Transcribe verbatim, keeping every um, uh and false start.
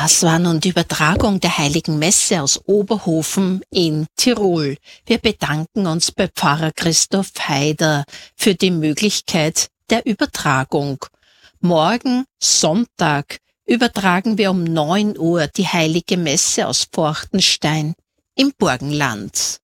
Das war nun die Übertragung der Heiligen Messe aus Oberhofen in Tirol. Wir bedanken uns bei Pfarrer Christoph Haider für die Möglichkeit der Übertragung. Morgen, Sonntag, übertragen wir um neun Uhr die Heilige Messe aus Forchtenstein im Burgenland.